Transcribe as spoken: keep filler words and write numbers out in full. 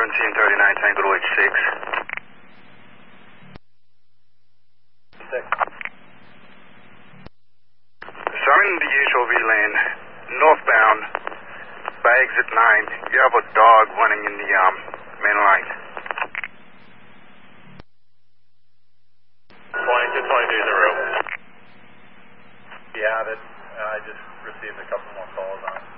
seventeen thirty-nine, Tango to H six. Six. So I'm in the H O V lane, northbound, by exit nine. You have a dog running in the um, main line. twenty-two twenty-two zero. You have it. I just received a couple more calls on it.